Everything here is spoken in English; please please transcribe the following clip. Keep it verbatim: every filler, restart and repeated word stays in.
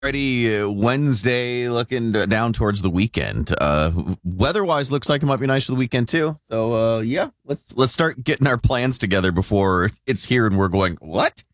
Already uh, Wednesday, looking d- down towards the weekend. Uh, weather-wise, looks like it might be nice for the weekend too. So, uh, yeah, let's let's start getting our plans together before it's here and we're going, what?